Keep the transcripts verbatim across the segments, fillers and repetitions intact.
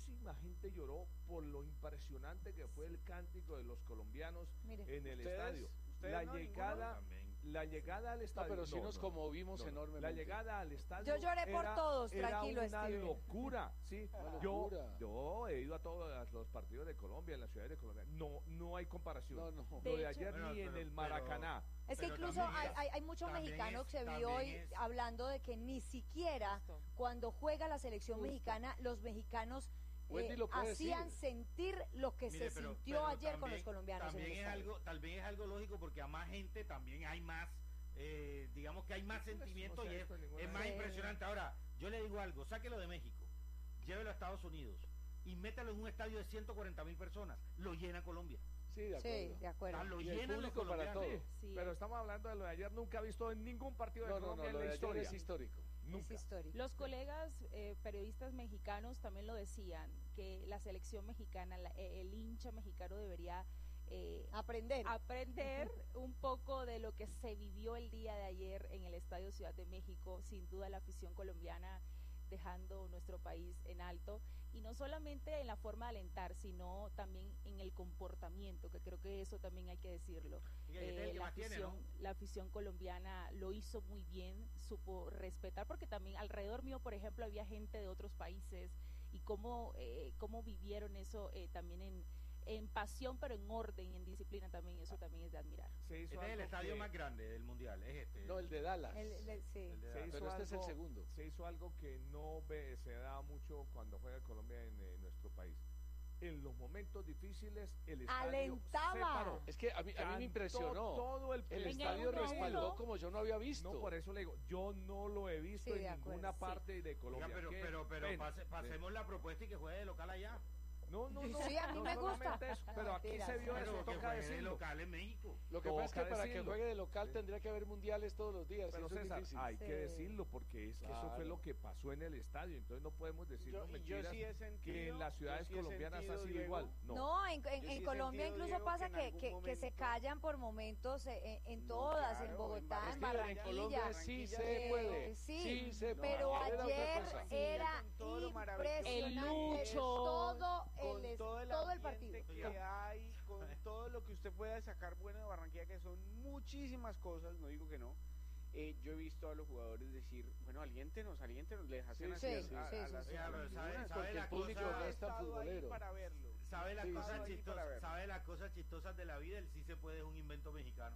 muchísima gente lloró por lo impresionante que fue el cántico de los colombianos Mire. en el ¿Ustedes? estadio. ¿Ustedes La no, llegada, la llegada al estadio. No, pero sí no, nos no, conmovimos no, no. enormemente. La llegada al estadio. Yo lloré por era, todos, era tranquilo, una Steven. locura, sí. Una yo, locura. yo he ido a todos los partidos de Colombia, en las ciudades de Colombia. No, no hay comparación. No, no. Lo De de, hecho, ayer bueno, ni pero, en el Maracaná. Es que pero incluso hay, es, hay, hay muchos mexicanos es, que se vi hoy es, hablando de que ni siquiera cuando juega la selección Justo. mexicana, los mexicanos Wendy eh, lo puede hacían decir. sentir lo que Mire, se pero, sintió pero ayer también, con los colombianos también en el es estadio. algo, tal vez es algo lógico porque a más gente también hay más, eh, digamos que hay más sentimiento no y es, es más Sí. impresionante. Ahora, yo le digo algo, sáquelo de México, llévelo a Estados Unidos y métalo en un estadio de ciento cuarenta mil personas, lo llena Colombia. Sí, de acuerdo. Sí, de acuerdo. Ah, lo Y el llenan los público para colombianos. todo. Sí, Sí. pero estamos hablando de lo de ayer. Nunca he visto en ningún partido de No, no, Colombia no, en lo la de ayer historia. es histórico. Nunca. Es histórico. Los colegas eh, periodistas mexicanos también lo decían, que la selección mexicana, la, el hincha mexicano debería eh, Aprender. aprender un poco de lo que se vivió el día de ayer en el Estadio Ciudad de México. Sin duda la afición colombiana dejando nuestro país en alto, y no solamente en la forma de alentar, sino también en el comportamiento, que creo que eso también hay que decirlo. Y que este es el Eh, que la, más tiene, afición, ¿no? la afición colombiana lo hizo muy bien, supo respetar, porque también alrededor mío, por ejemplo, había gente de otros países, y cómo, eh, cómo vivieron eso eh, también en, en pasión, pero en orden, en disciplina también, eso también es de admirar. Se hizo Este es el algo estadio que- más grande del mundial, es este. No, el de Dallas. El- el- sí. El de Se Dallas. hizo Pero este es el algo- segundo. Se hizo algo que no ve, se da mucho cuando juega Colombia en, en nuestro país. En los momentos difíciles, el estadio Alentaba. se paró. Es que a mí, a mí Cantó me impresionó. todo el el público. estadio uno a respaldó uno. como yo no había visto. No, por eso le digo, yo no lo he visto Sí, de en acuerdo, ninguna sí. parte de Oiga, Colombia. pero, Qué pero, pero pena. pase- pasemos la propuesta y que juegue de local allá. No, no, no. Sí, a mí no me solamente gusta. eso, pero aquí Mentiras. se vio Pero eso, que toca juegue de decirlo. local en México. Lo que pasa es que Toca para que decirlo. juegue de local Sí. tendría que haber mundiales todos los días. Pero eso es César, difícil. hay Sí. que decirlo porque es que eso Claro. fue lo que pasó en el estadio, entonces no podemos decir Yo- no yo mentiras sí he sentido- que en las yo ciudades sí he colombianas sentido, ha sido Diego, igual. No, No, en, en- Yo en sí he Colombia sentido, incluso Diego, pasa que en que, algún que, que se momento- callan por momentos eh, en, en No, todas, claro, en en Bogotá, en Barranquilla, En Barranquilla. Colombia sí se Eh, puede. sí, Sí se puede. pero Ayer era otra ayer cosa. era Con todo lo maravilloso impresionante El lucho. todo con el, es- todo el, todo el ambiente partido. que hay, con todo lo que usted pueda sacar bueno de Barranquilla, que son muchísimas cosas, no digo que no. Eh, yo he visto a los jugadores decir, bueno, aliéntenos, aliéntenos, les hacen Sí, así sí, a, sí, a sí, las sí. Oiga, pero sabe- tribunas, sabe porque la el público cosa- no es ha tan estado ahí futbolero. para verlo. ¿Sabe las Sí, cosas sí. Para chistosas? ver. ¿Sabe las cosas chistosas de la vida? El sí se puede es un invento mexicano.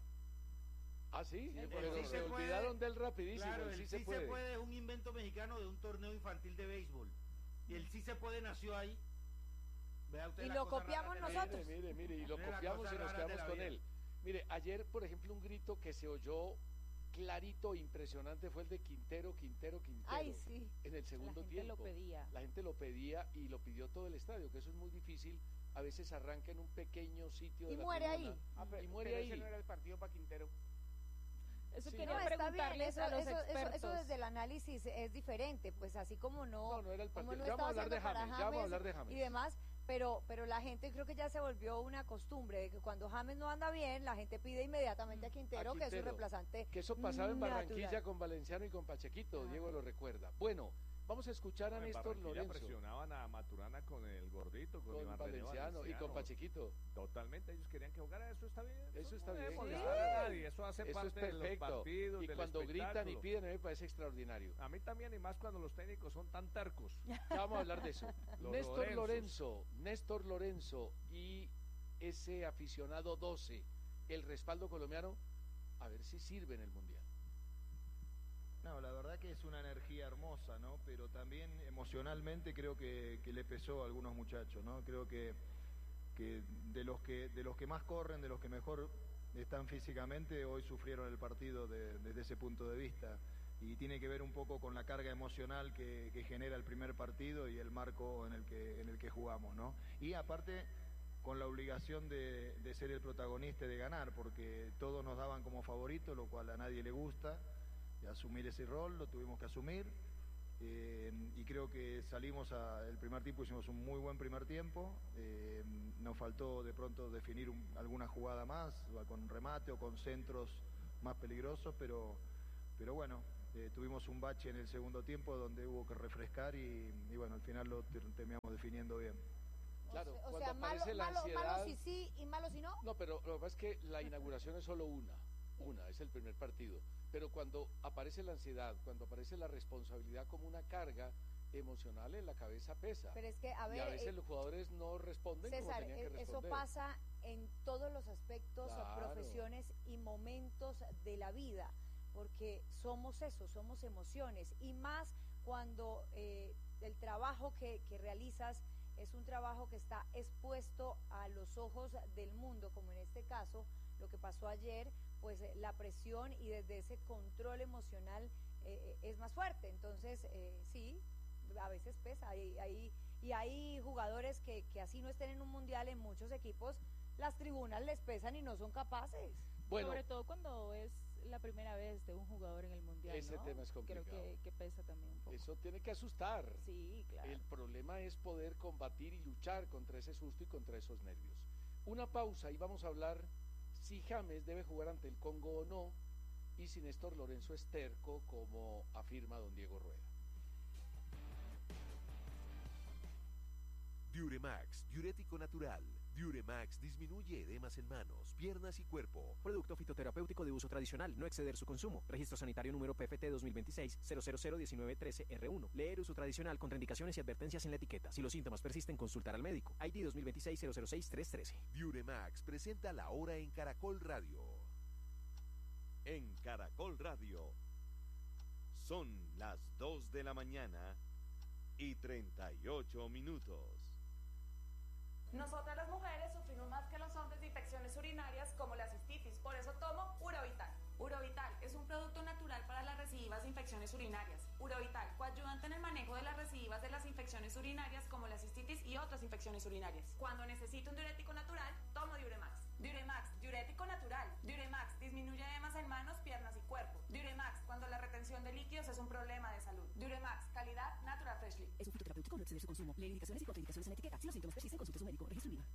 Ah, sí, El pero sí se, se puede- olvidaron del rapidísimo. Claro, el el sí, sí se puede. es un invento mexicano de un torneo infantil de béisbol. Y el sí se puede nació ahí. Vea usted Y la lo cosa copiamos rara de la vida. nosotros. Mire, mire, mire, y lo Mire la copiamos cosa y nos rara de quedamos la con vida. él. Mire, ayer, por ejemplo, un grito que se oyó clarito, impresionante, fue el de Quintero, Quintero, Quintero. Ay, sí. En el La segundo gente tiempo. lo pedía. La gente lo pedía y lo pidió todo el estadio, que eso es muy difícil. A veces arranca en un pequeño sitio de Y la muere tribuna, ahí. Ah, pero, y muere pero ahí. ese no era el partido para Quintero. Eso Sí. quería No, está bien, preguntarles eso, a los eso, eso, expertos. eso desde el análisis es diferente, pues así como no, No, no era el como partido. no Ya vamos a estaba hablar de haciendo para James, ya vamos a hablar de James. y demás, pero pero la gente creo que ya se volvió una costumbre de que cuando James no anda bien, la gente pide inmediatamente a Quintero, A que es su Quintero. reemplazante. Que eso pasaba en natural. Barranquilla con Valenciano y con Pachequito, Ah. Diego lo recuerda. Bueno, vamos a escuchar a en Néstor Barranquilla Lorenzo presionaban a Maturana con el gordito, con, con Iván René Valenciano y con Pachequito. Totalmente, ellos querían que jugara, eso está bien. Eso está no debe bien. molestar a nadie, eso hace Eso es parte de los perfecto. partidos, Y del cuando gritan y espectáculo. piden, a mí me parece extraordinario. A mí también, y más cuando los técnicos son tan tercos. Ya vamos a hablar de eso. Los Néstor Lorenzos. Lorenzo, Néstor Lorenzo y ese aficionado doce, el respaldo colombiano, a ver si sirve en el Mundial. No, la verdad que es una energía hermosa, ¿no? Pero también emocionalmente creo que, que le pesó a algunos muchachos, ¿no? Creo que, que de los que de los que más corren, de los que mejor están físicamente, hoy sufrieron el partido de- desde ese punto de vista. Y tiene que ver un poco con la carga emocional que, que genera el primer partido y el marco en el que, en el que jugamos, ¿no? Y aparte, con la obligación de, de ser el protagonista y de ganar, porque todos nos daban como favorito, lo cual a nadie le gusta. Y asumir ese rol, lo tuvimos que asumir, eh, y creo que salimos a, el primer tiempo, hicimos un muy buen primer tiempo, eh, nos faltó de pronto definir un- alguna jugada más, o con remate o con centros más peligrosos, pero, pero bueno, Eh, tuvimos un bache en el segundo tiempo donde hubo que refrescar y, y bueno, al final lo ter- terminamos definiendo bien. Claro, o sea, o cuando sea, malo, aparece la malo, ansiedad... malo si sí y malo si no. No, pero lo que pasa es que la inauguración es solo una, una, es el primer partido. Pero cuando aparece la ansiedad, cuando aparece la responsabilidad como una carga emocional, en la cabeza pesa. Pero es que, a ver, y a veces eh, los jugadores no responden como César, tenían que e- eso responder. pasa en todos los aspectos, Claro. profesiones y momentos de la vida, porque somos eso, somos emociones, y más cuando eh, el trabajo que, que realizas es un trabajo que está expuesto a los ojos del mundo, como en este caso, lo que pasó ayer, pues eh, la presión y desde ese control emocional eh, es más fuerte. Entonces, eh, sí, a veces pesa. Hay, hay, y hay jugadores que, que así no estén en un mundial, en muchos equipos, las tribunas les pesan y no son capaces. Bueno, Sobre todo cuando es la primera vez de un jugador en el mundial. ese ¿no? tema es complicado. Creo que, que pesa también un poco. eso tiene que asustar. Sí, claro. El problema es poder combatir y luchar contra ese susto y contra esos nervios. Una pausa y vamos a hablar si James debe jugar ante el Congo o no, y si Néstor Lorenzo es terco, como afirma don Diego Rueda. Diuremax, diurético natural. Diuremax disminuye edemas en manos, piernas y cuerpo. Producto fitoterapéutico de uso tradicional, no exceder su consumo. Registro sanitario número P F T dos mil veintiséis cero cero cero diecinueve trece R uno. Leer uso tradicional, contraindicaciones y advertencias en la etiqueta. Si los síntomas persisten, consultar al médico. I D dos mil veintiséis cero cero seis tres trece. Diuremax presenta la hora en Caracol Radio. En Caracol Radio. Son las dos de la mañana y treinta y ocho minutos. Nosotras las mujeres sufrimos más que los hombres de infecciones urinarias como la cistitis, por eso tomo Urovital. Urovital es un producto natural para las recidivas de infecciones urinarias. Urovital, coayudante en el manejo de las recidivas de las infecciones urinarias como la cistitis y otras infecciones urinarias. Cuando necesito un diurético natural, tomo Diuremax. Diuremax, diurético natural. Diuremax disminuye edemas en manos, piernas y cuerpo. Diuremax, cuando la retención de líquidos es un problema de salud. Diuremax, calidad Natural Freshly. Es un fitoterapéutico, no exceder su consumo. Leer indicaciones y contraindicaciones en la etiqueta. Si los síntomas persisten, consulte a su médico. Registro IVA.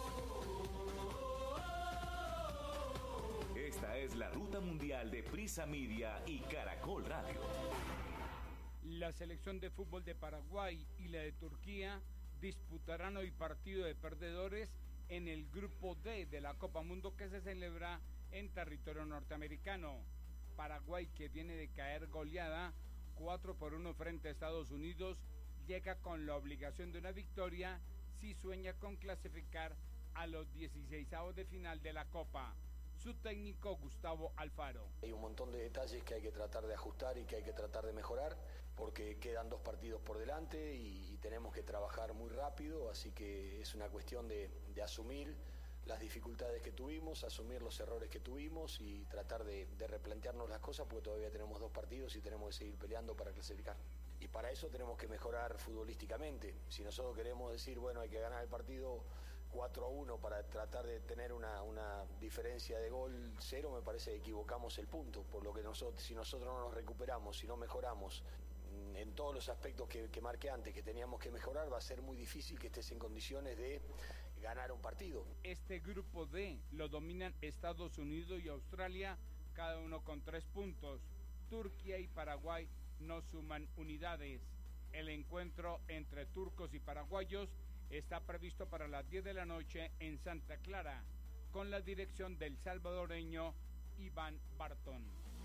Esta es la ruta mundial de Prisa Media y Caracol Radio. La selección de fútbol de Paraguay y la de Turquía disputarán hoy partido de perdedores en el grupo D de la Copa Mundo que se celebra en territorio norteamericano. Paraguay, que viene de caer goleada cuatro por uno frente a Estados Unidos, llega con la obligación de una victoria si sueña con clasificar a los dieciseisavos de final de la Copa. Su técnico Gustavo Alfaro. Hay un montón de detalles que hay que tratar de ajustar y que hay que tratar de mejorar, porque quedan dos partidos por delante y, y tenemos que trabajar muy rápido, así que es una cuestión de, de asumir las dificultades que tuvimos, asumir los errores que tuvimos y tratar de, de replantearnos las cosas, porque todavía tenemos dos partidos y tenemos que seguir peleando para clasificar. Y para eso tenemos que mejorar futbolísticamente. Si nosotros queremos decir, bueno, hay que ganar el partido cuatro a uno para tratar de tener una, una diferencia de gol cero, me parece que equivocamos el punto, por lo que nosotros, si nosotros no nos recuperamos, si no mejoramos en todos los aspectos que, que marqué antes, que teníamos que mejorar, va a ser muy difícil que estés en condiciones de ganar un partido. Este grupo D lo dominan Estados Unidos y Australia, cada uno con tres puntos. Turquía y Paraguay no suman unidades. El encuentro entre turcos y paraguayos está previsto para las diez de la noche en Santa Clara, con la dirección del salvadoreño Iván Bartón.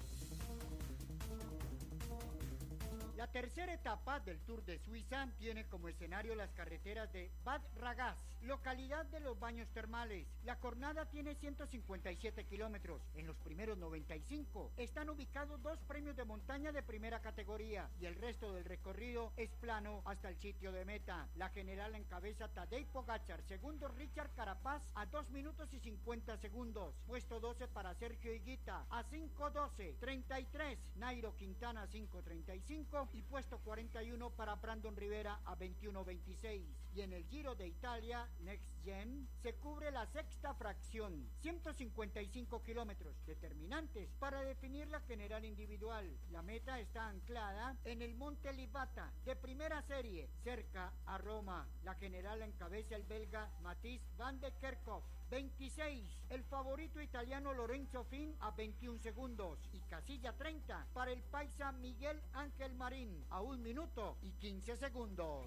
La tercera etapa del Tour de Suiza tiene como escenario las carreteras de Bad Ragaz, localidad de los baños termales. La jornada tiene ciento cincuenta y siete kilómetros. En los primeros noventa y cinco están ubicados dos premios de montaña de primera categoría y el resto del recorrido es plano hasta el sitio de meta. La general encabeza Tadej Pogačar, segundo Richard Carapaz a dos minutos y cincuenta segundos. Puesto doce para Sergio Higuita a cinco doce treinta y tres. Nairo Quintana cinco treinta y cinco y puesto cuarenta y uno para Brandon Rivera a veintiuno veintiséis. Y en el Giro de Italia, Next Gen se cubre la sexta fracción, ciento cincuenta y cinco kilómetros, determinantes para definir la general individual. La meta está anclada en el Monte Libata, de primera serie, cerca a Roma. La general la encabeza el belga Mathies van de Kerkhoff. veintiséis, el favorito italiano Lorenzo Fin a veintiún segundos y casilla treinta para el paisa Miguel Ángel Marín a un minuto y quince segundos.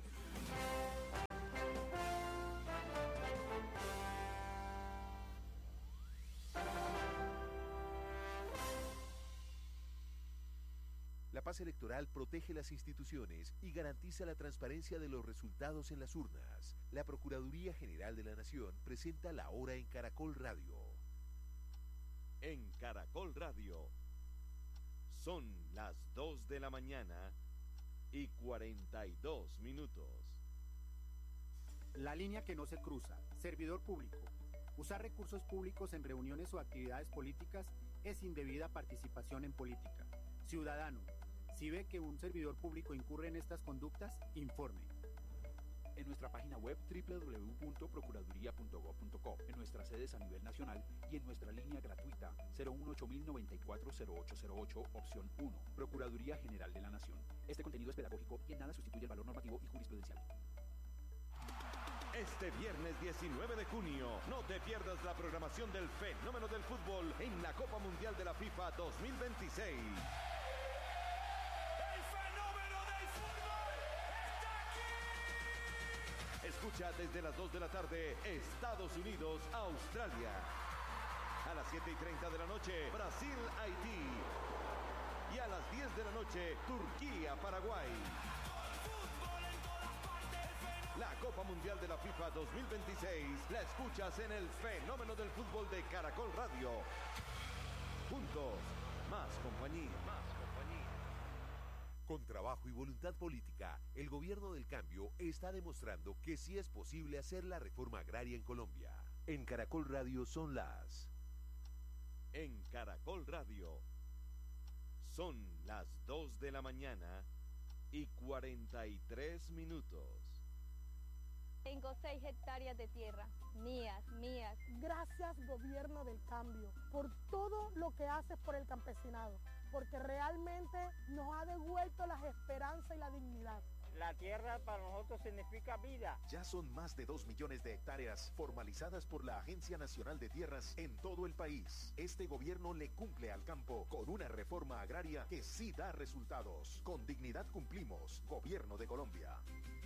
La paz electoral protege las instituciones y garantiza la transparencia de los resultados en las urnas. La Procuraduría General de la Nación presenta La Hora en Caracol Radio. En Caracol Radio son las dos de la mañana y cuarenta y dos minutos. La línea que no se cruza. Servidor público. Usar recursos públicos en reuniones o actividades políticas es indebida participación en política. Ciudadano, si ve que un servidor público incurre en estas conductas, informe. En nuestra página web doble u doble u doble u punto procuraduría punto gob punto co, en nuestras sedes a nivel nacional y en nuestra línea gratuita cero uno ocho mil noventa y cuatro cero ocho cero ocho, opción uno, Procuraduría General de la Nación. Este contenido es pedagógico y en nada sustituye el valor normativo y jurisprudencial. Este viernes diecinueve de junio, no te pierdas la programación del fenómeno del fútbol en la Copa Mundial de la FIFA dos mil veintiséis. Escucha desde las dos de la tarde, Estados Unidos, Australia. A las siete y treinta de la noche, Brasil, Haití. Y a las diez de la noche, Turquía, Paraguay. La Copa Mundial de la FIFA dos mil veintiséis la escuchas en el fenómeno del fútbol de Caracol Radio. Juntos, más compañía. Más compañía. Con trabajo y voluntad política, el gobierno del cambio está demostrando que sí es posible hacer la reforma agraria en Colombia. En Caracol Radio son las... En Caracol Radio son las dos de la mañana y cuarenta y tres minutos. Tengo seis hectáreas de tierra, mías, mías. Gracias, gobierno del cambio, por todo lo que haces por el campesinado, porque realmente nos ha devuelto las esperanzas y la dignidad. La tierra para nosotros significa vida. Ya son más de dos millones de hectáreas formalizadas por la Agencia Nacional de Tierras en todo el país. Este gobierno le cumple al campo con una reforma agraria que sí da resultados. Con dignidad cumplimos. Gobierno de Colombia.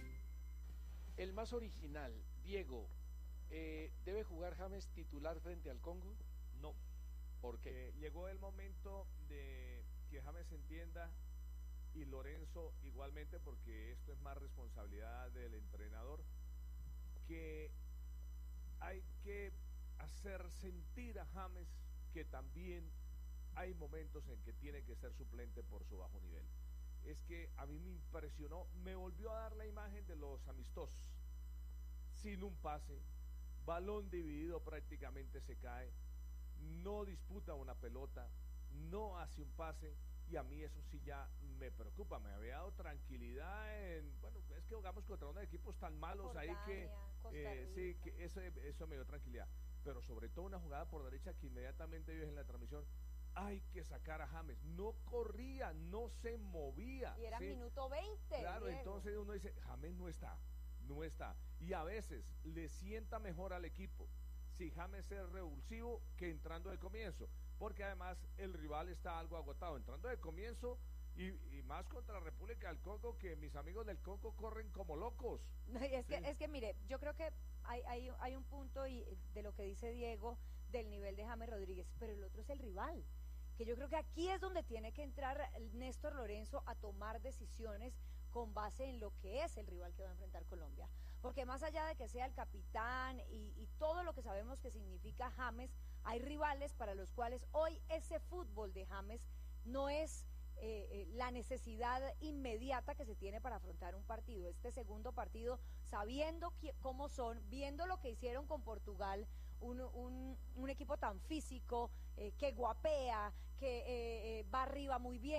El más original, Diego, eh, ¿debe jugar James titular frente al Congo? No. ¿Por qué? Eh, llegó el momento de que James entienda, y Lorenzo igualmente, porque esto es más responsabilidad del entrenador, que hay que hacer sentir a James que también hay momentos en que tiene que ser suplente por su bajo nivel. Es que a mí me impresionó, me volvió a dar la imagen de los amistosos, sin un pase, balón dividido prácticamente se cae, no disputa una pelota, no hace un pase, y a mí eso sí ya me preocupa. Me había dado tranquilidad en, bueno, es que jugamos contra unos equipos tan malos Jordania, ahí que, eh, sí, que eso, eso me dio tranquilidad, pero sobre todo una jugada por derecha que inmediatamente vio en la transmisión, hay que sacar a James, no corría, no se movía. Y era ¿sí? Minuto veinte. Claro, Diego. Entonces uno dice, James no está, no está. Y a veces le sienta mejor al equipo si James es revulsivo que entrando de comienzo, porque además el rival está algo agotado. Entrando de comienzo y, y más contra la República del Congo, que mis amigos del Congo corren como locos. No, es, sí. que, es que mire, yo creo que hay, hay, hay un punto y de lo que dice Diego del nivel de James Rodríguez, pero el otro es el rival. Que yo creo que aquí es donde tiene que entrar Néstor Lorenzo a tomar decisiones con base en lo que es el rival que va a enfrentar Colombia. Porque más allá de que sea el capitán y, y todo lo que sabemos que significa James, hay rivales para los cuales hoy ese fútbol de James no es eh, eh, la necesidad inmediata que se tiene para afrontar un partido. Este segundo partido, sabiendo qui- cómo son, viendo lo que hicieron con Portugal, un, un, un equipo tan físico, eh, que guapea, que eh, eh, va arriba muy bien,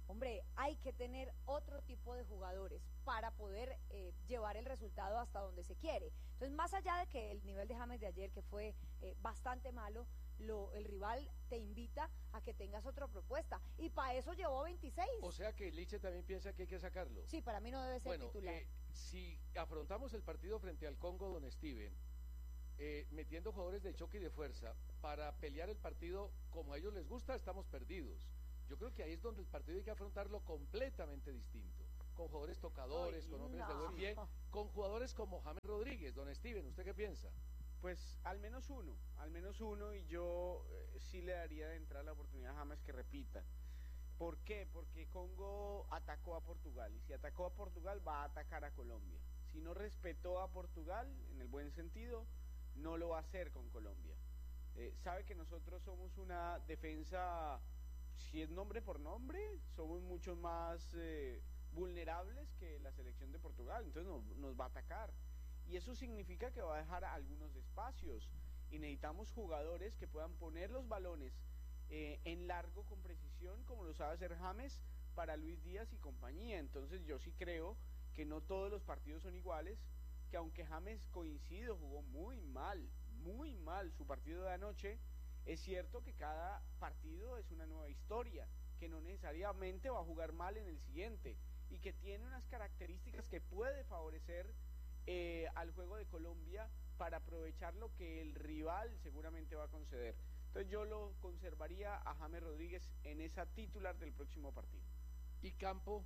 hombre, hay que tener otro tipo de jugadores para poder eh, llevar el resultado hasta donde se quiere. Entonces, más allá de que el nivel de James de ayer, que fue eh, bastante malo, Lo, el rival te invita a que tengas otra propuesta, y para eso llevó veintiséis. O sea que Liche también piensa que hay que sacarlo. Sí, para mí no debe ser bueno, titular. Eh, si afrontamos el partido frente al Congo, don Steven, eh, metiendo jugadores de choque y de fuerza para pelear el partido como a ellos les gusta, estamos perdidos. Yo creo que ahí es donde el partido hay que afrontarlo completamente distinto, con jugadores tocadores, Ay, con hombres no. de buen pie, con jugadores como James Rodríguez. Don Steven, ¿usted qué piensa? Pues al menos uno, al menos uno, y yo eh, sí le daría de entrada la oportunidad a James que repita. ¿Por qué? Porque Congo atacó a Portugal, y si atacó a Portugal va a atacar a Colombia. Si no respetó a Portugal, en el buen sentido, no lo va a hacer con Colombia. Eh, sabe que nosotros somos una defensa, si es nombre por nombre, somos mucho más eh, vulnerables que la selección de Portugal, entonces nos, nos va a atacar. Y eso significa que va a dejar algunos espacios, y necesitamos jugadores que puedan poner los balones eh, en largo con precisión, como lo sabe hacer James para Luis Díaz y compañía. Entonces yo sí creo que no todos los partidos son iguales, que aunque James, coincido, jugó muy mal, muy mal su partido de anoche, es cierto que cada partido es una nueva historia, que no necesariamente va a jugar mal en el siguiente, y que tiene unas características que puede favorecer Eh, al juego de Colombia para aprovechar lo que el rival seguramente va a conceder. Entonces yo lo conservaría a James Rodríguez en esa titular del próximo partido. ¿Y Campo?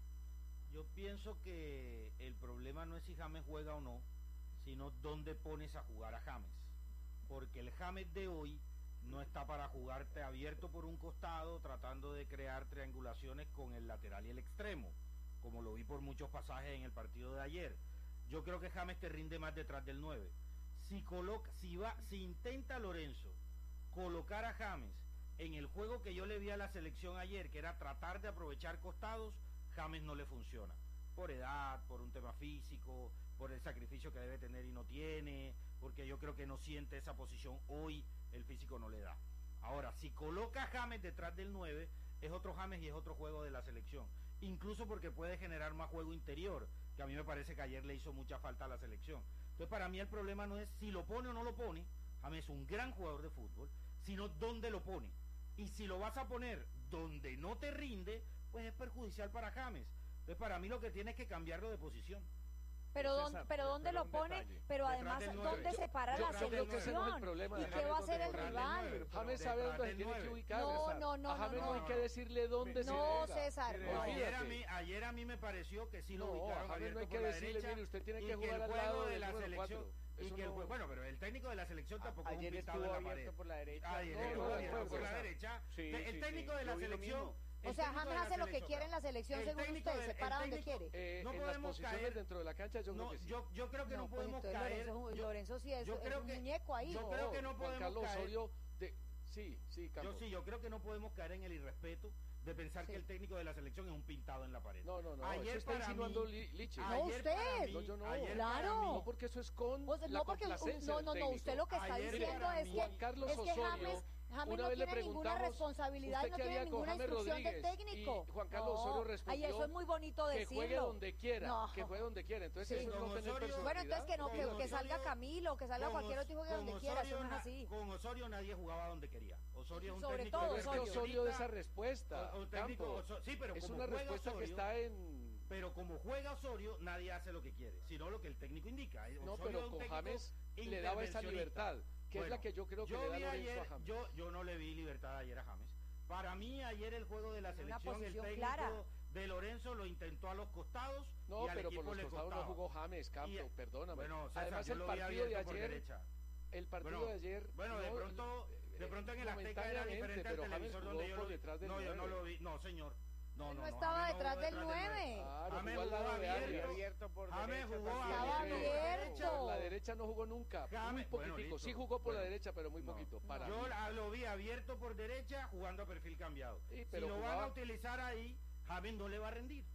Yo pienso que el problema no es si James juega o no, sino dónde pones a jugar a James, porque el James de hoy no está para jugarte abierto por un costado tratando de crear triangulaciones con el lateral y el extremo, como lo vi por muchos pasajes en el partido de ayer. Yo creo que James te rinde más detrás del nueve. Si coloca, si va, si intenta Lorenzo colocar a James en el juego que yo le vi a la selección ayer, que era tratar de aprovechar costados, James no le funciona. Por edad, por un tema físico, por el sacrificio que debe tener y no tiene, porque yo creo que no siente esa posición hoy, el físico no le da. Ahora, si coloca a James detrás del nueve, es otro James y es otro juego de la selección. Incluso porque puede generar más juego interior, que a mí me parece que ayer le hizo mucha falta a la selección. Entonces para mí el problema no es si lo pone o no lo pone, James es un gran jugador de fútbol, sino dónde lo pone. Y si lo vas a poner donde no te rinde, pues es perjudicial para James. Entonces para mí lo que tiene es que cambiarlo de posición. Pero dónde, pero dónde lo pone, pero además dónde se para la selección y qué va a hacer el rival. James sabe dónde se tiene que ubicar. No, no, no, a James no, no hay que decirle dónde se No, César. Ayer a mí, ayer a mí me pareció que sí lo no, ubicaron a James no hay que por la decirle, derecha, mire, usted tiene y que jugar el al juego lado de del la número selección. cuatro. Y que el, bueno, pero el técnico de la selección tampoco es un ayer pintado estuvo en la abierto pared. por la derecha. Ayer No, estuvo no, abierto no, por no, la no, derecha. sí, el sí, técnico sí, de la yo vi lo selección. mismo. O sea, James hace lo que quiere en la selección, según usted, se para donde quiere. Eh, no en podemos las posiciones caer dentro de la cancha, yo no, creo que sí. yo, yo creo que no, no podemos pues caer. Lorenzo, yo, Lorenzo sí es, yo es creo un que, muñeco ahí. Yo no, creo que no Juan podemos Carlos caer. Osorio, de, sí, sí, Carlos. Yo sí, yo creo que no podemos caer en el irrespeto de pensar Sí. que el técnico de la selección es un pintado en la pared. No, no, no, ayer eso está para insinuando mí, Li- Liche. No, ayer usted. para mí- No, yo no. ayer Claro. para mí- No, porque eso es con O sea, la no, porque complacencia no, del no, no, técnico. usted lo que está Ayer diciendo para es mí, que, Juan Carlos es que Osorio, James, James una no vez le tiene ninguna preguntamos, responsabilidad y ¿usted no qué tiene haría con ninguna James instrucción del Rodríguez? técnico. Y Juan Carlos No. Osorio respondió Ay, eso es muy bonito que decirlo. juegue donde quiera, No. que juegue donde quiera. Entonces Sí. eso es no Con tener Osorio- personalidad. Bueno, entonces que no, que, Con que salga Osorio- Camilo, que salga con cualquier Os- otro que con donde quiera, eso no es na- así. Con Osorio nadie jugaba donde quería. Osorio es un Sobre técnico todo Pero es que Osorio. Osorio de esa respuesta, O- o técnico Campo. Oso- sí, pero Es como una juega respuesta que Osorio, está en... Pero como juega Osorio, nadie hace lo que quiere, sino lo que el técnico indica. No, Osorio pero es un con técnico James le daba esa intervencionista. libertad, que es la Bueno, que yo creo que yo le da vi Lorenzo ayer, a James. Yo, yo no le vi libertad ayer a James. Para mí ayer el juego de la Una selección, el posición técnico clara. de Lorenzo lo intentó a los costados No, y al pero equipo por los le costados costaba. no jugó James, Campo, Y- perdóname. Bueno, César, Además yo el lo vi partido de abierto por ayer, derecha. el partido Bueno, de ayer, Bueno, de no, pronto, de eh, pronto en el Azteca era diferente momentáneamente, al pero James televisor jugó donde yo por lo vi. detrás del No, yo no nueve. lo vi. No, señor. No, Él no, no no, estaba James no detrás jugó del detrás nueve. Claro, James jugó al lado jugó de abierto. área. abierto por James derecha, jugó también. Estaba abierto. abierto. Por la derecha no jugó nunca, muy James- bueno, poquitico. listo. Sí jugó por la Bueno, derecha, pero muy no. poquito. Para Yo mí. la- lo vi abierto por derecha jugando a perfil cambiado. Sí, Si pero lo van jugaba- a utilizar ahí, James no le va a rendir.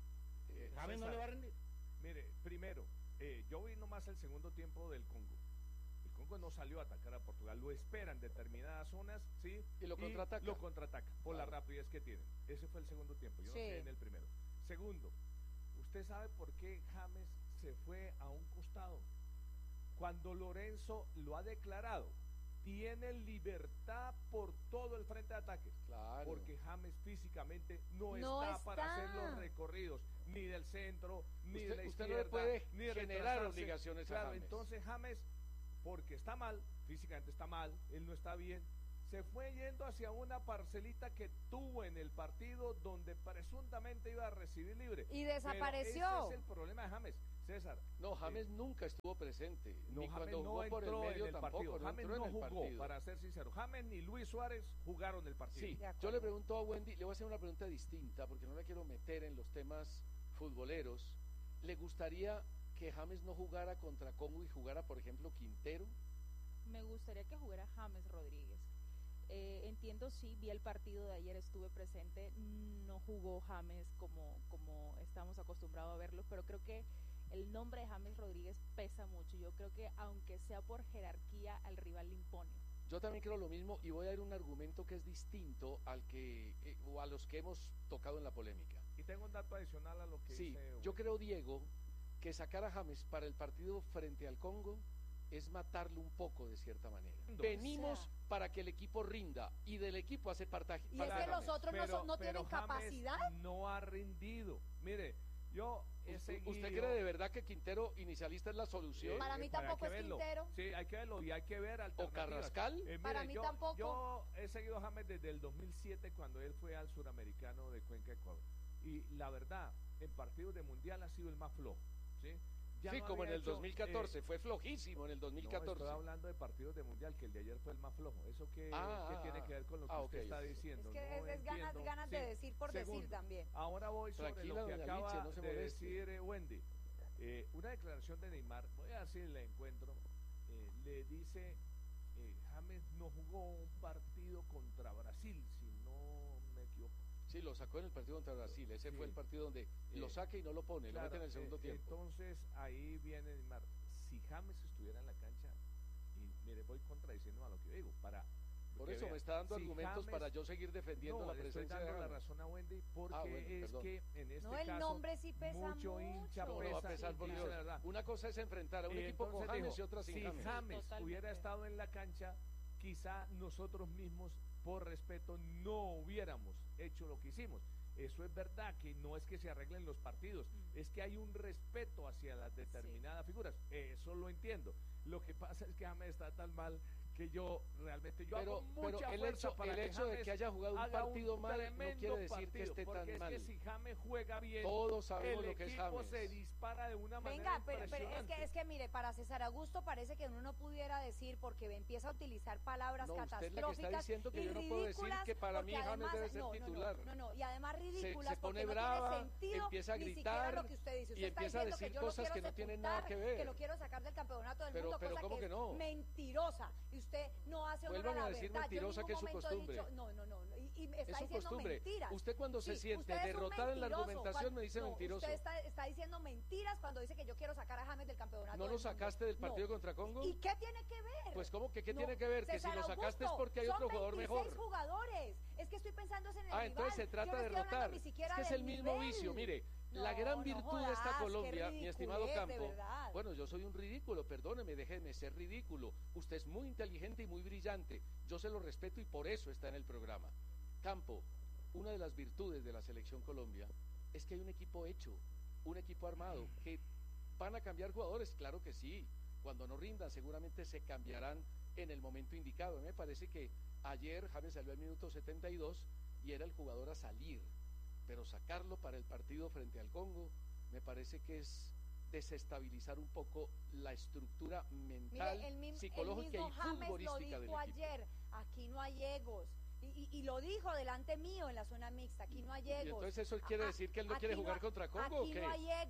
Eh, James no César, le va a rendir. Mire, primero, eh, yo vi nomás el segundo tiempo del Congo. El Congo no salió a atacar a Portugal, lo espera en determinadas zonas, ¿sí? Y lo contraataca. Lo contraataca por Claro. la rapidez que tienen. Ese fue el segundo tiempo, yo Sí. no sé en el primero. Segundo, ¿usted sabe por qué James se fue a un costado? Cuando Lorenzo lo ha declarado, tiene libertad por todo el frente de ataque. Claro. Porque James físicamente no, No está, para está. hacer los recorridos, ni del centro, ni Usted- de la usted no izquierda, le puede ni de generar retrasarse. obligaciones a Claro, James. entonces James, porque está mal, físicamente está mal, él no está bien, se fue yendo hacia una parcelita que tuvo en el partido donde presuntamente iba a recibir libre. Y Pero desapareció. ese es el problema de James, César. No, James nunca estuvo presente. No, ni James cuando no jugó por el entró medio en el tampoco. partido. No James entró no en el jugó, partido. para ser sincero. James ni Luis Suárez jugaron el partido. Sí, yo le pregunto a Wendy, le voy a hacer una pregunta distinta porque no la quiero meter en los temas futboleros. ¿Le gustaría que James no jugara contra Congo y jugara, por ejemplo, Quintero? Me gustaría que jugara James Rodríguez. Eh, entiendo, sí, vi el partido de ayer, estuve presente, no jugó James como, como estamos acostumbrados a verlo, pero creo que el nombre de James Rodríguez pesa mucho. Yo creo que aunque sea por jerarquía, al rival le impone. Yo también creo lo mismo y voy a dar un argumento que es distinto al que eh, o a los que hemos tocado en la polémica. Y tengo un dato adicional a lo que Sí, dice... yo creo, Diego, que sacar a James para el partido frente al Congo es matarlo un poco de cierta manera. Venimos O sea. para que el equipo rinda y del equipo hace partaje. Y es que los otros no, son- no tienen James capacidad. no ha rendido. Mire, yo he ¿Usted, seguido... ¿Usted cree de verdad que Quintero inicialista es la solución? Para mí Eh, tampoco hay que es verlo. Quintero. Sí, hay que verlo y hay que ver alternativas. Carrascal? Eh, mire, Para mí yo, tampoco. Yo he seguido a James desde el dos mil siete cuando él fue al Suramericano de Cuenca, Ecuador. Y la verdad, en partidos de Mundial ha sido el más flojo. ¿Sí? Ya Sí, no como en había el hecho, dos mil catorce, eh, fue flojísimo en el dos mil catorce. No, estoy hablando de partidos de Mundial, que el de ayer fue el más flojo. ¿Eso qué, Ah, qué ah, tiene ah. que ver con lo que Ah, usted ok. está diciendo? Es que No es, es ganas, entiendo. ganas de Sí. decir por Segundo, decir también. Ahora voy sobre Tranquila, lo que doña acaba Liche, no se de moleste. decir eh, Wendy. Eh, una declaración de Neymar, voy a decir la encuentro, eh, le dice, eh, James no jugó un partido contra Brasil, si no me equivoco. Sí, lo sacó en el partido contra Brasil. Ese Sí. fue el partido donde lo Eh, saca y no lo pone, Claro, lo mete en el segundo eh, tiempo. Entonces ahí viene Neymar. Si James estuviera en la cancha, y mire, voy contradiciendo a lo que yo digo, para... Por porque eso vea, me está dando si argumentos James- para yo seguir defendiendo no, la le presencia estoy de dando la James. razón a Wendy porque Ah, bueno, es perdón. que en este No, el caso nombre sí pesa mucho hincha mucho. No, no va a pesa pesar y por dice Dios. la verdad. Una cosa es enfrentar a un Y equipo con entonces James dijo, y otra sin si James. James Totalmente. hubiera estado en la cancha, quizá nosotros mismos, por respeto, no hubiéramos hecho lo que hicimos. Eso es verdad, que no es que se arreglen los partidos, Mm. es que hay un respeto hacia las determinadas figuras. Eso lo entiendo. Lo que pasa es que James está tan mal que yo realmente yo Pero, hago pero mucha el fuerza hecho, para el que hecho de James que haya jugado un haga partido mal no tremendo quiere decir que partido, esté porque tan es mal. que si James juega bien, Todos sabemos el lo que es equipo James. se dispara de una manera Venga, pero, pero es impresionante. que es que mire, para César Augusto parece que uno no pudiera decir porque empieza a utilizar palabras No, usted es la que está catastróficas diciendo que y yo no puedo decir ridículas, que para mí porque James además- debe ser no, no, no, titular. No, no, y además Se, ridículas se pone porque no brava, tiene sentido empieza a ni siquiera gritar lo que usted dice. Usted y está empieza a diciendo decir que yo cosas lo que quiero no tienen nada sepultar, que ver. que lo quiero sacar del campeonato del Pero- mundo, pero cosa ¿cómo que, que es no? mentirosa. Y usted no hace honor Vuelvan a a la decir verdad. Yo en mentirosa, ningún que es su momento he costumbre. dicho- no, no, no, no, y, y está Es su diciendo costumbre. mentiras. Usted cuando se Sí, siente usted es un derrotada en la mentiroso. argumentación Cuando- me dice no, mentiroso. Usted está, está diciendo mentiras cuando dice que yo quiero sacar a James del campeonato. ¿No del lo mundo. sacaste del partido No. contra Congo? ¿Y qué tiene que ver? Pues ¿cómo que qué No, tiene que ver? Que si César lo sacaste es Augusto, porque hay son otro jugador veintiséis mejor. jugadores. Es que estoy pensando en el Ah, rival. entonces se Yo trata no de estoy hablando derrotar. ni Es siquiera que es del el mismo nivel. vicio. Mire, No, la gran no virtud de esta jodas, qué Colombia, mi estimado ridiculez, de Campo. verdad. Bueno, yo soy un ridículo, perdóneme, déjeme ser ridículo. Usted es muy inteligente y muy brillante. Yo se lo respeto y por eso está en el programa. Campo, una de las virtudes de la Selección Colombia es que hay un equipo hecho, un equipo armado, que van a cambiar jugadores, claro que sí. Cuando no rindan, seguramente se cambiarán en el momento indicado. A mí me parece que ayer James salió al minuto setenta y dos y era el jugador a salir, pero sacarlo para el partido frente al Congo me parece que es desestabilizar un poco la estructura mental, Mire, el, mim- el psicológica mismo y James lo futbolística del dijo equipo. ayer, aquí no hay egos. Y, y- y lo dijo delante mío en la zona mixta, aquí no hay Y egos. entonces eso quiere Ah, decir que él no aquí quiere jugar contra Congo, ¿o aquí qué? no hay egos,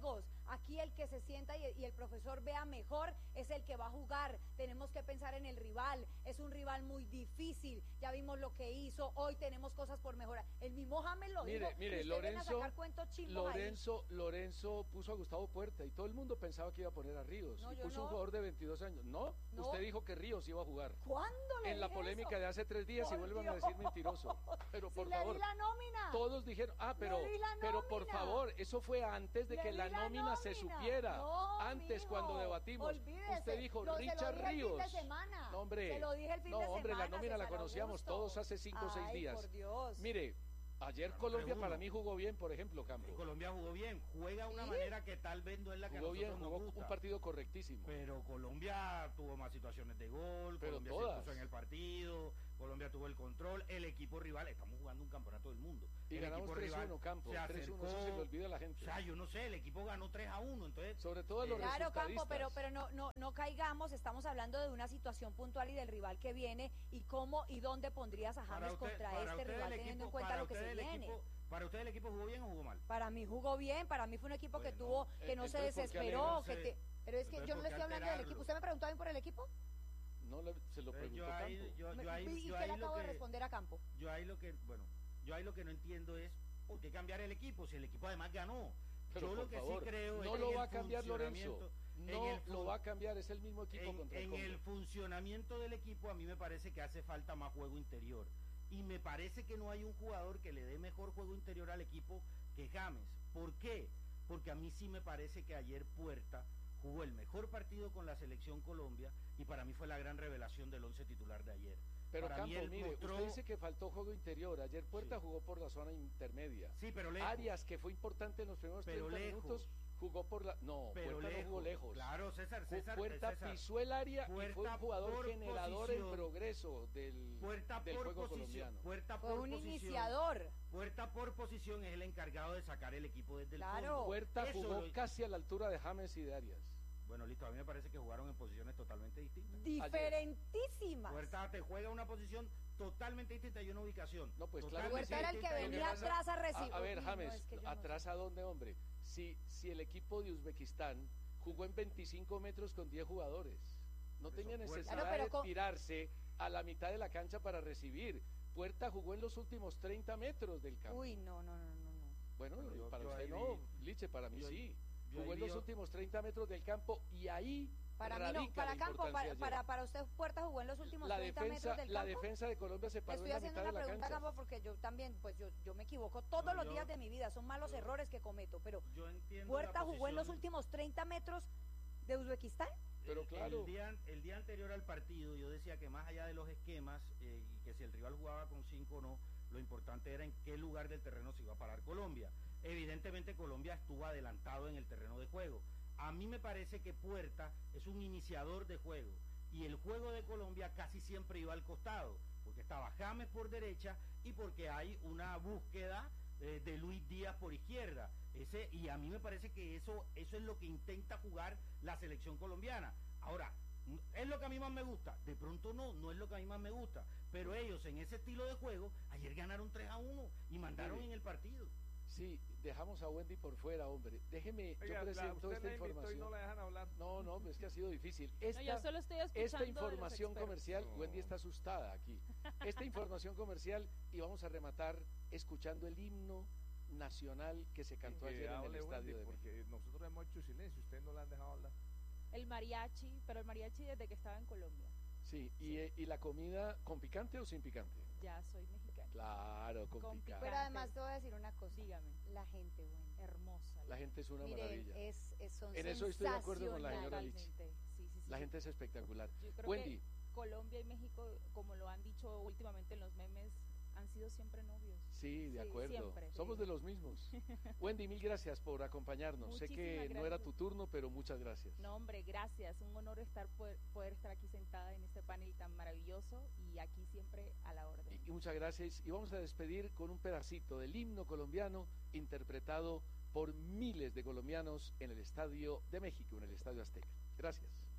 Aquí el que se sienta y, y el profesor vea mejor es el que va a jugar. Tenemos que pensar en el rival. Es un rival muy difícil. Ya vimos lo que hizo. Hoy tenemos cosas por mejorar. El mismo James lo Mire, dijo. mire, y usted viene a Lorenzo, sacar cuentos chimbos ahí. Lorenzo, Lorenzo puso a Gustavo Puerta y todo el mundo pensaba que iba a poner a Ríos. No, y yo puso no. un jugador de veintidós años. ¿No? No. Usted dijo que Ríos iba a jugar. ¿Cuándo le En la dije polémica eso? de hace tres días y Por vuelvan a Dios. decir mentiroso. Pero Si por le favor. di la nómina. Todos dijeron, ah, pero, Le di la pero por nómina. favor, eso fue antes de Le que di la la nómina se nómina. supiera. No, antes, mijo, cuando debatimos. olvídese. Usted dijo Lo- se lo Richard dije el fin de Ríos. semana. No, hombre. Se lo dije el fin no, de hombre, semana, la nómina la César conocíamos Augusto. todos hace cinco o seis Ay, días. por Dios. Mire, ayer Ganó Colombia tres uno. para mí jugó bien, por ejemplo, Campo. Colombia jugó bien, juega de una ¿Sí? manera que tal vez no es la que a Jugó bien, nosotros jugó nos gusta. un partido correctísimo. Pero Colombia tuvo más situaciones de gol, Pero Colombia todas. se puso en el partido, Colombia tuvo el control, el equipo rival, estamos jugando un campeonato del mundo. Y el ganamos equipo tres rival uno, Campo, se tres uno, acercó, eso se le olvida a la gente. O sea, yo no sé, el equipo ganó tres a uno, entonces... Sobre todo a los Claro, Campo, resultadistas. pero, pero no, no, no caigamos, estamos hablando de una situación puntual y del rival que viene y cómo y dónde pondrías a James Para usted- contra para este usted rival el teniendo en equipo- cuenta para lo que usted se el viene. equipo- ¿Para usted el equipo jugó bien o jugó mal? Para mí jugó bien, para mí fue un equipo que tuvo, que eh, no se entonces, ¿por qué desesperó, que alegrarse? te- pero es que Entonces, yo no ¿por le qué estoy hablando del alterarlo? equipo. ¿Usted me preguntó a mí por el equipo? No le- se lo Eh, preguntó yo ahí- Campo. yo- Me- yo ahí- ¿Y yo qué ahí le lo acabo de que- responder a Campo? Yo ahí lo que, bueno, yo ahí lo que no entiendo es por qué cambiar el equipo si el equipo además ganó. Pero yo por lo que favor, sí creo no es que lo en va a el cambiar Lorenzo. funcionamiento- en No el lo fun- va a cambiar, es el mismo equipo en, contra el en Congo. el funcionamiento del equipo a mí me parece que hace falta más juego interior y me parece que no hay un jugador que le dé mejor juego interior al equipo que James. ¿Por qué? Porque a mí sí me parece que ayer Puerta jugó el mejor partido con la selección Colombia y para mí fue la gran revelación del once titular de ayer. Pero Para mí Campo, él mire, mostró- usted dice que faltó juego interior. Ayer Puerta jugó por la zona intermedia. Sí, pero lejos. Arias, que fue importante en los primeros Pero treinta lejos. minutos, jugó por la... No, Pero Puerta no jugó lejos. lejos. Claro, César, Ju- César, Puerta César. pisó el área y fue un Puerta jugador por generador en posición. progreso del, Puerta del por juego posición, colombiano. Puerta Fue por un posición. iniciador. Puerta por posición es el encargado de sacar el equipo desde el Claro. fondo. Puerta Eso jugó lo- casi a la altura de James y de Arias. Bueno, listo, a mí me parece que jugaron en posiciones totalmente distintas. Diferentísimas. Puerta te juega una posición totalmente distinta y una ubicación. No, pues totalmente claro. Puerta era el que distinta y venía una- atrás a recibir. A, a ver, Uy, no, James, es que yo no ¿atrás a dónde, hombre? Si, si el equipo de Uzbekistán jugó en veinticinco metros con diez jugadores, no Por tenía eso, Puerta- necesidad Claro, pero de con- tirarse a la mitad de la cancha para recibir. Puerta jugó en los últimos treinta metros del campo. Uy, no, no, no, no. no. Bueno, Bueno, yo- para yo usted ahí no, vi- Liche, para mí yo- sí. yo Jugó ahí en los vi- últimos treinta metros del campo y ahí Para mí no, radica para la Campo, importancia para, ayer. para, para usted Puerta jugó en los últimos la treinta defensa, metros del la campo. defensa de Colombia se Le paró estoy en la haciendo mitad de una la pregunta, cancha. Campo, porque yo también, pues yo, yo me equivoco todos No, los yo- días de mi vida, son malos yo- errores que cometo, pero Yo entiendo Puerta la jugó en los posición- últimos treinta metros de Uzbekistán. Pero el- claro. El día, el día anterior al partido yo decía que más allá de los esquemas eh, y que si el rival jugaba con cinco o no, lo importante era en qué lugar del terreno se iba a parar Colombia. Evidentemente Colombia estuvo adelantado en el terreno de juego. A mí me parece que Puerta es un iniciador de juego y el juego de Colombia casi siempre iba al costado, porque estaba James por derecha y porque hay una búsqueda eh, de Luis Díaz por izquierda. Ese, y a mí me parece que eso, eso es lo que intenta jugar la selección colombiana. Ahora, n- ¿es lo que a mí más me gusta? De pronto no, no es lo que a mí más me gusta. Pero ellos en ese estilo de juego, ayer ganaron tres a uno y mandaron Mire, en el partido. Sí, dejamos a Wendy por fuera, hombre. Déjeme, Oiga, yo la- presento usted esta la invitó y información. no la dejan hablar. No, no, es que ha sido difícil. No, Esta, yo solo estoy escuchando esta de los información expertos. comercial, No. Wendy está asustada aquí. Esta información comercial y vamos a rematar escuchando el himno nacional que se cantó Que ayer en el hable Estadio Wendy, de México. porque nosotros hemos hecho silencio, ustedes no la han dejado hablar. El mariachi, pero el mariachi desde que estaba en Colombia. Sí, y, eh, y la comida con picante o sin picante. Ya soy mexicana. Claro, con, Con picante. Pero además te voy a decir una cosa. Dígame. La gente buena. Hermosa. La gente es una Miren, maravilla. es, es, son En eso estoy de acuerdo con la señora Totalmente. Lichi. Sí, sí, sí. La gente es espectacular. Yo creo Wendy, que Colombia y México, como lo han dicho últimamente en los memes, han sido siempre novios. sí, de Sí, acuerdo. siempre, Somos sí. de los mismos. Wendy, mil gracias por acompañarnos. Sé que Muchísimas no era gracias. tu turno, pero muchas gracias. No, hombre, gracias. Un honor estar poder, poder estar aquí sentada en este panel tan maravilloso y aquí siempre a la orden. Y, y muchas gracias. Y vamos a despedir con un pedacito del himno colombiano interpretado por miles de colombianos en el Estadio de México, en el Estadio Azteca. Gracias.